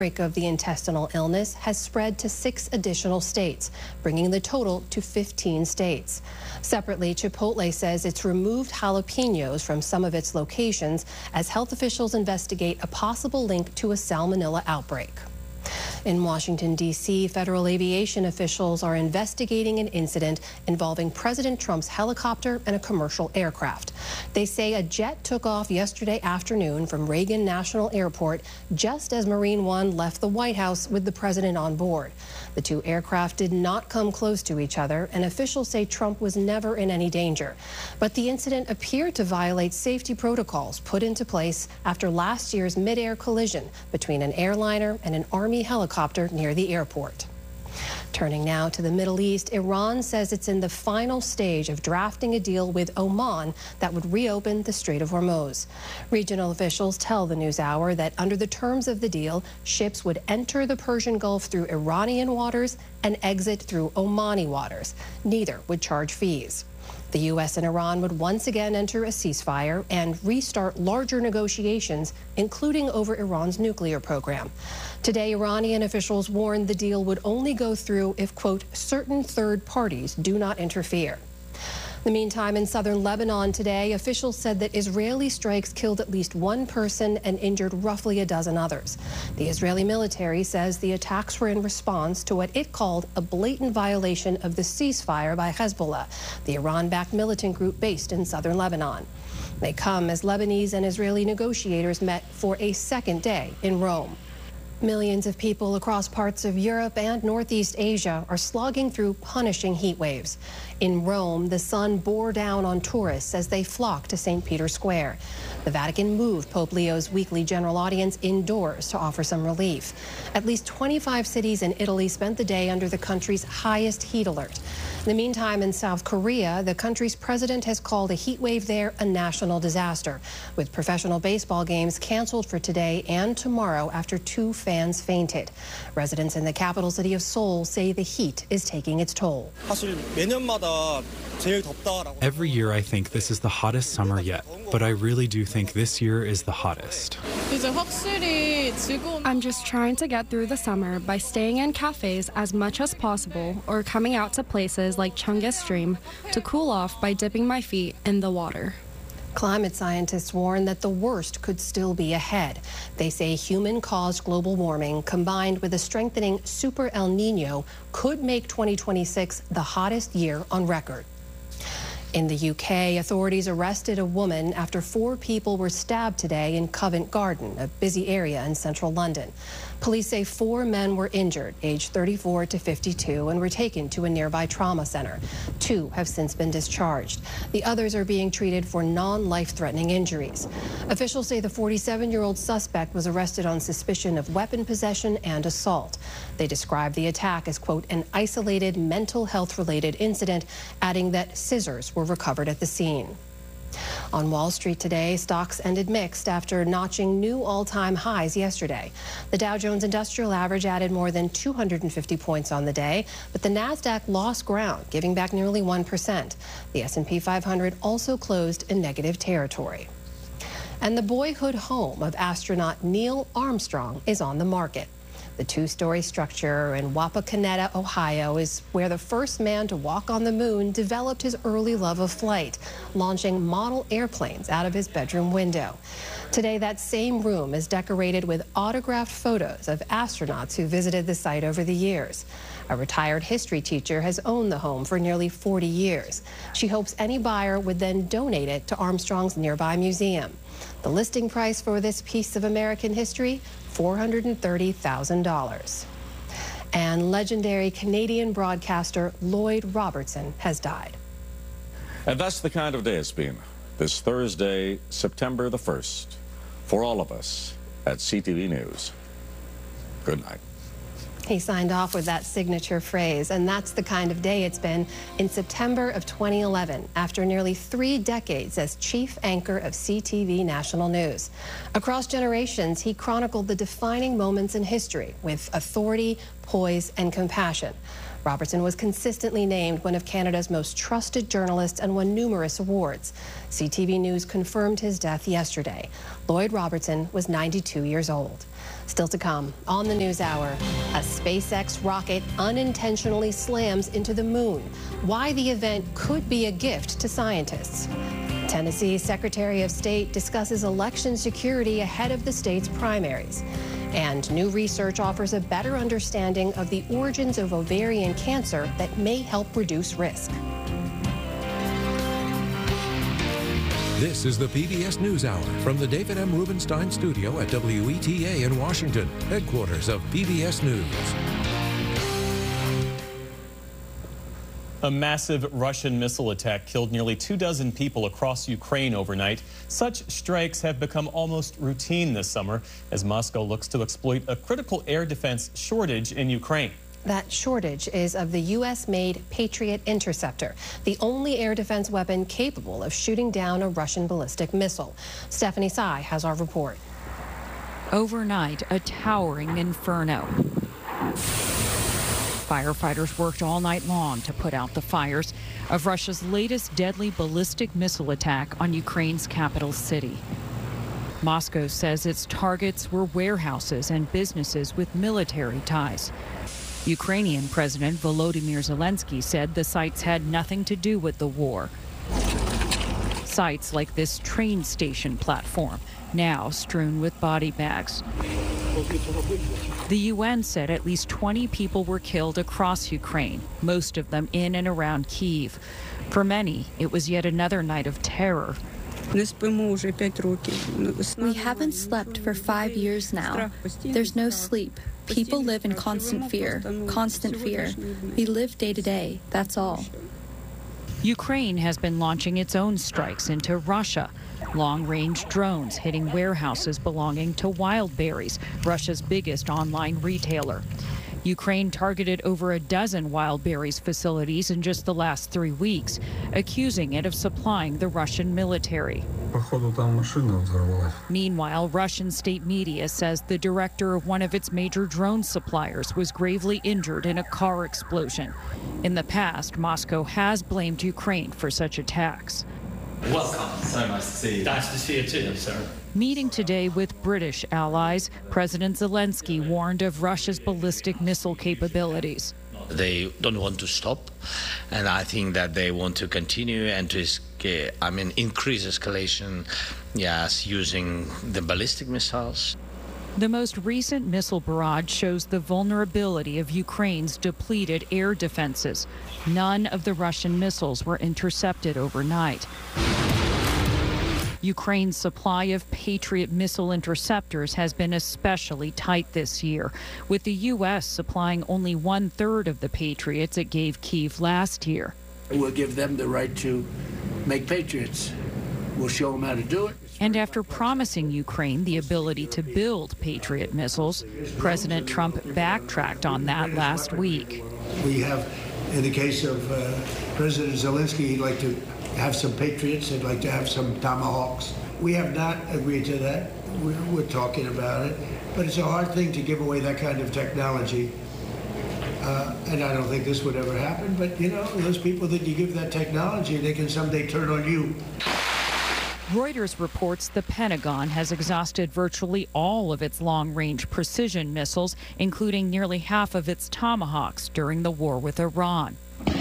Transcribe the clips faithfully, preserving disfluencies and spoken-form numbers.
outbreak of the intestinal illness has spread to six additional states, bringing the total to fifteen states. Separately, Chipotle says it's removed jalapenos from some of its locations as health officials investigate a possible link to a salmonella outbreak. In Washington, D C, federal aviation officials are investigating an incident involving President Trump's helicopter and a commercial aircraft. They say a jet took off yesterday afternoon from Reagan National Airport just as Marine One left the White House with the president on board. The two aircraft did not come close to each other, and officials say Trump was never in any danger. But the incident appeared to violate safety protocols put into place after last year's mid-air collision between an airliner and an Army helicopter near the airport. Turning now to the Middle East, Iran says it's in the final stage of drafting a deal with Oman that would reopen the Strait of Hormuz. Regional officials tell the NewsHour that under the terms of the deal, ships would enter the Persian Gulf through Iranian waters and exit through Omani waters. Neither would charge fees. The U S and Iran would once again enter a ceasefire and restart larger negotiations, including over Iran's nuclear program. Today, Iranian officials warned the deal would only go through if, quote, certain third parties do not interfere. In the meantime, in southern Lebanon today, officials said that Israeli strikes killed at least one person and injured roughly a dozen others. The Israeli military says the attacks were in response to what it called a blatant violation of the ceasefire by Hezbollah, the Iran-backed militant group based in southern Lebanon. They come as Lebanese and Israeli negotiators met for a second day in Rome. Millions of people across parts of Europe and Northeast Asia are slogging through punishing heat waves. In Rome, the sun bore down on tourists as they flocked to Saint Peter's Square. The Vatican moved Pope Leo's weekly general audience indoors to offer some relief. At least twenty-five cities in Italy spent the day under the country's highest heat alert. In the meantime, in South Korea, the country's president has called a heat wave there a national disaster, with professional baseball games canceled for today and tomorrow after two fans fainted. Residents in the capital city of Seoul say the heat is taking its toll. Every year I think this is the hottest summer yet, but I really do think this year is the hottest. I'm just trying to get through the summer by staying in cafes as much as possible or coming out to places like Chungus Stream to cool off by dipping my feet in the water. Climate scientists warn that the worst could still be ahead. They say human-caused global warming combined with a strengthening Super El Nino could make twenty twenty-six the hottest year on record. In the U K, authorities arrested a woman after four people were stabbed today in Covent Garden, a busy area in central London. Police say four men were injured, aged thirty-four to fifty-two, and were taken to a nearby trauma center. Two have since been discharged. The others are being treated for non-life-threatening injuries. Officials say the forty-seven-year-old suspect was arrested on suspicion of weapon possession and assault. They described the attack as, quote, an isolated mental health-related incident, adding that scissors were recovered at the scene. On Wall Street today, stocks ended mixed after notching new all-time highs yesterday. The Dow Jones Industrial Average added more than two hundred fifty points on the day, but the Nasdaq lost ground, giving back nearly one percent. The S and P five hundred also closed in negative territory. And the boyhood home of astronaut Neil Armstrong is on the market. The two-story structure in Wapakoneta, Ohio, is where the first man to walk on the moon developed his early love of flight, launching model airplanes out of his bedroom window. Today, that same room is decorated with autographed photos of astronauts who visited the site over the years. A retired history teacher has owned the home for nearly forty years. She hopes any buyer would then donate it to Armstrong's nearby museum. The listing price for this piece of American history, four hundred thirty thousand dollars. And legendary Canadian broadcaster Lloyd Robertson has died. And that's the kind of day it's been this Thursday, September the first, for all of us at C T V News. Good night. He signed off with that signature phrase, and that's the kind of day it's been in September of twenty eleven, after nearly three decades as chief anchor of C T V National News. Across generations, he chronicled the defining moments in history with authority, poise, and compassion. Robertson was consistently named one of Canada's most trusted journalists and won numerous awards. C T V News confirmed his death yesterday. Lloyd Robertson was ninety-two years old. Still to come on the NewsHour, a SpaceX rocket unintentionally slams into the moon. Why the event could be a gift to scientists. Tennessee's Secretary of State discusses election security ahead of the state's primaries. And new research offers a better understanding of the origins of ovarian cancer that may help reduce risk. This is the P B S NewsHour from the David M. Rubenstein studio at W E T A in Washington, headquarters of P B S News. A massive Russian missile attack killed nearly two dozen people across Ukraine overnight. Such strikes have become almost routine this summer as Moscow looks to exploit a critical air defense shortage in Ukraine. That shortage is of the U S-made Patriot Interceptor, the only air defense weapon capable of shooting down a Russian ballistic missile. Stephanie Tsai has our report. Overnight, a towering inferno. Firefighters worked all night long to put out the fires of Russia's latest deadly ballistic missile attack on Ukraine's capital city. Moscow says its targets were warehouses and businesses with military ties. Ukrainian President Volodymyr Zelensky said the sites had nothing to do with the war. Sites like this train station platform, now strewn with body bags. The U N said at least twenty people were killed across Ukraine, most of them in and around Kyiv. For many, it was yet another night of terror. We haven't slept for five years now. There's no sleep. People live in constant fear, constant fear. We live day to day, that's all. Ukraine has been launching its own strikes into Russia. Long-range drones hitting warehouses belonging to Wildberries, Russia's biggest online retailer. Ukraine targeted over a dozen Wildberries facilities in just the last three weeks, accusing it of supplying the Russian military. Meanwhile, Russian state media says the director of one of its major drone suppliers was gravely injured in a car explosion. In the past, Moscow has blamed Ukraine for such attacks. Welcome. So nice to see you. Nice to see you too, sir. Meeting today with British allies, President Zelensky warned of Russia's ballistic missile capabilities. They don't want to stop, and I think that they want to continue and to, I mean, increase escalation, yes, using the ballistic missiles. The most recent missile barrage shows the vulnerability of Ukraine's depleted air defenses. None of the Russian missiles were intercepted overnight. Ukraine's supply of Patriot missile interceptors has been especially tight this year, with the U S supplying only one-third of the Patriots it gave Kyiv last year. We'll give them the right to make Patriots. We'll show them how to do it. And after promising Ukraine the ability to build Patriot missiles, President Trump backtracked on that last week. We have, in the case of uh, President Zelensky, he'd like to have some Patriots, he'd like to have some Tomahawks. We have not agreed to that. We're, we're talking about it. But it's a hard thing to give away that kind of technology. Uh, and I don't think this would ever happen. But, you know, those people that you give that technology, they can someday turn on you. Reuters reports the Pentagon has exhausted virtually all of its long-range precision missiles, including nearly half of its Tomahawks during the war with Iran.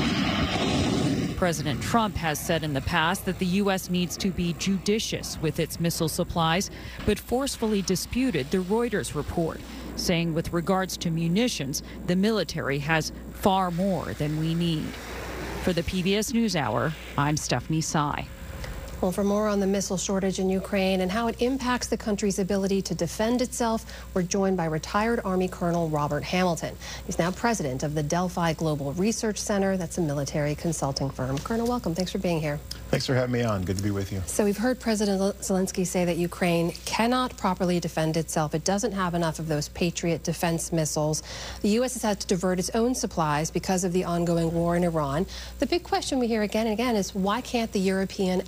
President Trump has said in the past that the U S needs to be judicious with its missile supplies, but forcefully disputed the Reuters report, saying with regards to munitions, the military has far more than we need. For the P B S NewsHour, I'm Stephanie Tsai. Well, for more on the missile shortage in Ukraine and how it impacts the country's ability to defend itself, we're joined by retired Army Colonel Robert Hamilton. He's now president of the Delphi Global Research Center. That's a military consulting firm. Colonel, welcome. Thanks for being here. Thanks for having me on. Good to be with you. So we've heard President Zelensky say that Ukraine cannot properly defend itself. It doesn't have enough of those Patriot defense missiles. The U S has had to divert its own supplies because of the ongoing war in Iran. The big question we hear again and again is why can't the European allies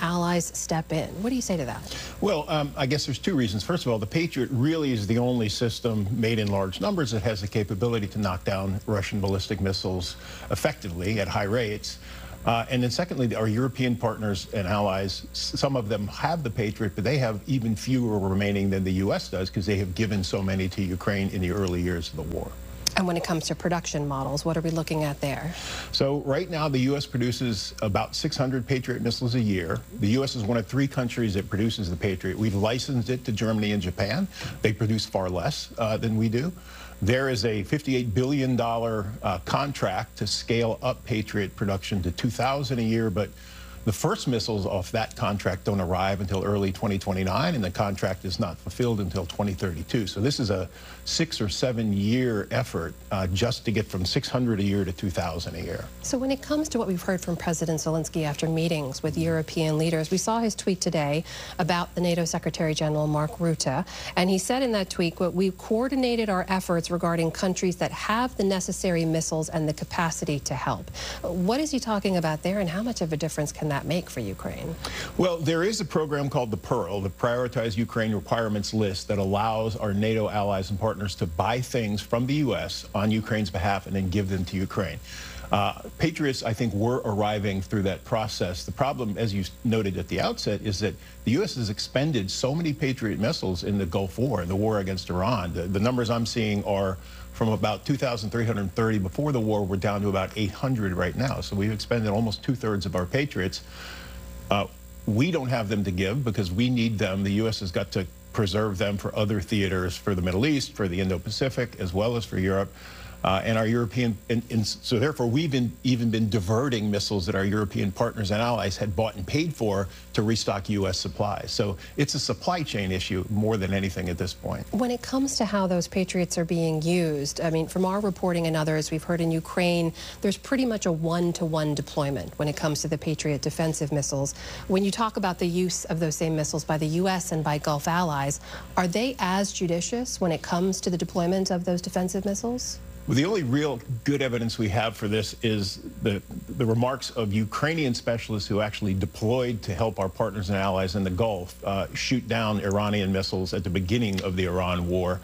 allies step in. What do you say to that? Well, um, I guess there's two reasons. First of all, the Patriot really is the only system made in large numbers that has the capability to knock down Russian ballistic missiles effectively at high rates. Uh, and then secondly, our European partners and allies, some of them have the Patriot, but they have even fewer remaining than the U S does because they have given so many to Ukraine in the early years of the war. And when it comes to production models, what are we looking at there? So right now, the U S produces about six hundred Patriot missiles a year. The U S is one of three countries that produces the Patriot. We've licensed it to Germany and Japan. They produce far less uh, than we do. There is a fifty-eight billion dollar uh, contract to scale up Patriot production to two thousand a year, but the first missiles off that contract don't arrive until early twenty twenty-nine, and the contract is not fulfilled until twenty thirty-two. So this is a six or seven year effort uh, just to get from six hundred a year to two thousand a year. So when it comes to what we've heard from President Zelensky after meetings with European leaders, we saw his tweet today about the NATO Secretary General Mark Rutte, and he said in that tweet, "Quote, we've coordinated our efforts regarding countries that have the necessary missiles and the capacity to help." What is he talking about there, and how much of a difference can that make for Ukraine? Well, there is a program called the Pearl, the Prioritized Ukraine Requirements List, that allows our NATO allies and partners to buy things from the U S on Ukraine's behalf and then give them to Ukraine. Uh, Patriots, I think, were arriving through that process. The problem, as you noted at the outset, is that the U S has expended so many Patriot missiles in the Gulf War, in the war against Iran. The, the numbers I'm seeing are from about two thousand three hundred thirty before the war, we're down to about eight hundred right now. So we've expended almost two-thirds of our Patriots. Uh, we don't have them to give because we need them. The U S has got to preserve them for other theaters, for the Middle East, for the Indo-Pacific, as well as for Europe. Uh, and our European, and, and so therefore we've been, even been diverting missiles that our European partners and allies had bought and paid for to restock U S supplies. So it's a supply chain issue more than anything at this point. When it comes to how those Patriots are being used, I mean, from our reporting and others, we've heard in Ukraine, there's pretty much a one-to-one deployment when it comes to the Patriot defensive missiles. When you talk about the use of those same missiles by the U S and by Gulf allies, are they as judicious when it comes to the deployment of those defensive missiles? Well, the only real good evidence we have for this is the, the remarks of Ukrainian specialists who actually deployed to help our partners and allies in the Gulf uh, shoot down Iranian missiles at the beginning of the Iran war.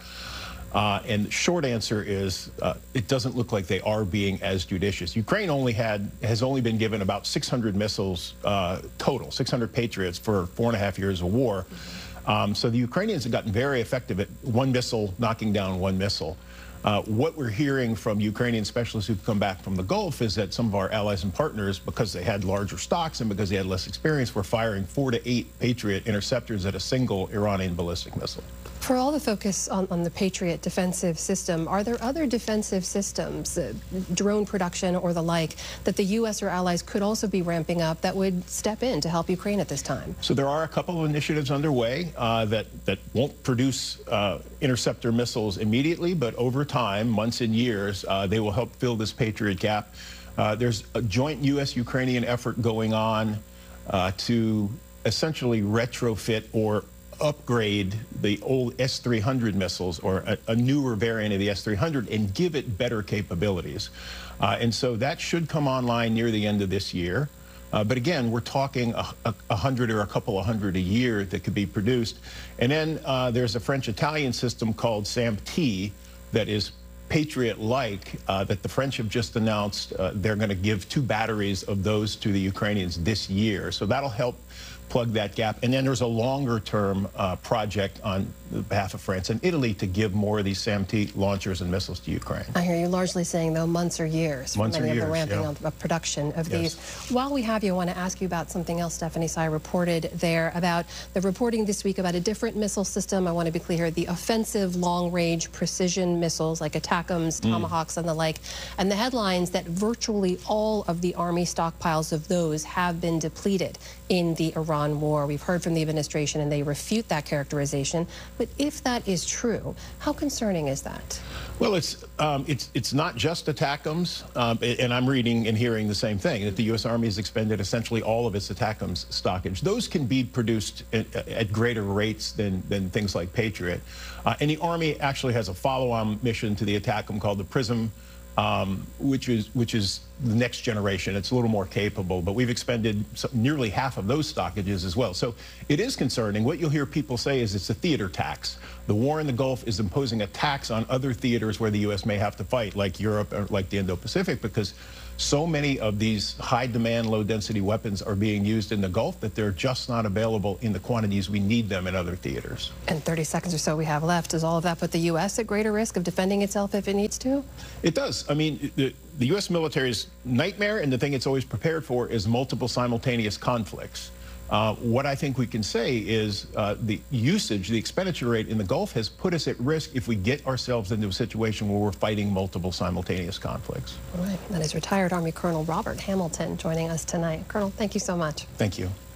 Uh, and the short answer is uh, it doesn't look like they are being as judicious. Ukraine only had has only been given about six hundred missiles uh, total, six hundred Patriots for four and a half years of war. Um, so the Ukrainians have gotten very effective at one missile knocking down one missile. Uh, what we're hearing from Ukrainian specialists who've come back from the Gulf is that some of our allies and partners, because they had larger stocks and because they had less experience, were firing four to eight Patriot interceptors at a single Iranian ballistic missile. For all the focus on, on the Patriot defensive system, are there other defensive systems, uh, drone production or the like, that the U S or allies could also be ramping up that would step in to help Ukraine at this time? So there are a couple of initiatives underway uh, that, that won't produce uh, interceptor missiles immediately, but over time, months and years, uh, they will help fill this Patriot gap. Uh, there's a joint U S Ukrainian effort going on uh, to essentially retrofit or upgrade the old S three hundred missiles, or a, a newer variant of the S three hundred, and give it better capabilities. Uh, and so that should come online near the end of this year. Uh, but again, we're talking a, a, a hundred or a couple of hundred a year that could be produced. And then uh, there's a French-Italian system called SAM-T that is Patriot-like, uh, that the French have just announced uh, they're going to give two batteries of those to the Ukrainians this year. So that'll help plug that gap. And then there's a longer-term uh, project on behalf of France and Italy to give more of these SAM-T launchers and missiles to Ukraine. I hear you largely saying, though, months or years for months many or of years, the ramping yeah. of, of production of Yes. these. While we have you, I want to ask you about something else Stephanie Sy reported there about the reporting this week about a different missile system. I want to be clear, the offensive long-range precision missiles like ATACMS, Tomahawks, mm. and the like, and the headlines that virtually all of the Army stockpiles of those have been depleted in the Iran war. We've heard from the administration and they refute that characterization. But if that is true, how concerning is that? Well, it's um, it's it's not just ATACMS, um, and I'm reading and hearing the same thing, that the U S Army has expended essentially all of its ATACMS stockage. Those can be produced at, at greater rates than, than things like Patriot. Uh, and the Army actually has a follow-on mission to the ATACMS called the PRISM um, which is which is the next generation. It's a little more capable, but we've expended some, nearly half of those stockages as well. So it is concerning. What you'll hear people say is it's a theater tax. The war in the Gulf is imposing a tax on other theaters where the U S may have to fight, like Europe or like the Indo-Pacific, because so many of these high-demand, low-density weapons are being used in the Gulf that they're just not available in the quantities we need them in other theaters. And thirty seconds or so we have left. Does all of that put the U S at greater risk of defending itself if it needs to? It does. I mean, the, the U S military's nightmare and the thing it's always prepared for is multiple simultaneous conflicts. Uh, what I think we can say is uh, the usage, the expenditure rate in the Gulf has put us at risk if we get ourselves into a situation where we're fighting multiple simultaneous conflicts. All right. That is retired Army Colonel Robert Hamilton joining us tonight. Colonel, thank you so much. Thank you.